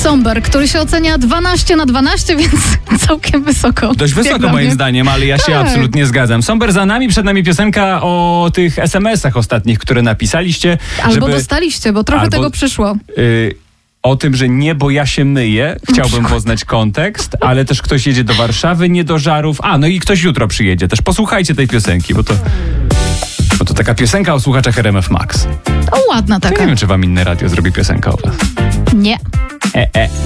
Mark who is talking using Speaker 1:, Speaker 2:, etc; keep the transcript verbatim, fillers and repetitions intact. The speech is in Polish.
Speaker 1: Somber, który się ocenia dwanaście na dwanaście, więc całkiem wysoko.
Speaker 2: Dość wysoko moim zdaniem, ale ja się
Speaker 1: Tak.
Speaker 2: absolutnie zgadzam. Somber za nami, przed nami piosenka o tych es em esach ostatnich, które napisaliście.
Speaker 1: Albo
Speaker 2: żeby,
Speaker 1: dostaliście, bo trochę
Speaker 2: albo,
Speaker 1: tego przyszło.
Speaker 2: y, o tym, że nie, bo ja się myję. Chciałbym poznać kontekst, ale też ktoś jedzie do Warszawy, nie do Żarów. A, no i ktoś jutro przyjedzie. Też posłuchajcie tej piosenki, bo to, bo to taka piosenka o słuchaczach er em ef Max.
Speaker 1: O, ładna
Speaker 2: Ja
Speaker 1: taka.
Speaker 2: nie wiem, czy wam inne radio zrobi piosenkę o was.
Speaker 1: Nie.
Speaker 2: E, e.